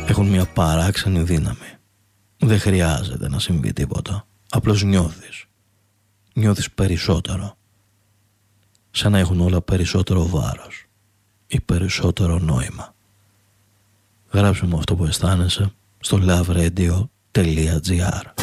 έχουν μια παράξενη δύναμη. Δεν χρειάζεται να συμβεί τίποτα. Απλώς νιώθεις. Νιώθεις περισσότερο. Σαν να έχουν όλα περισσότερο βάρος ή περισσότερο νόημα. Γράψε μου αυτό που αισθάνεσαι στο loveradio.gr.